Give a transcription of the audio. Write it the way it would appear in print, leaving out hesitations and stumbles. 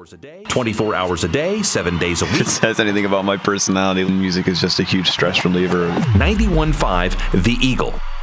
24 hours a day, 7 days a week. If it says anything about my personality, music is just a huge stress reliever. 91.5 The Eagle.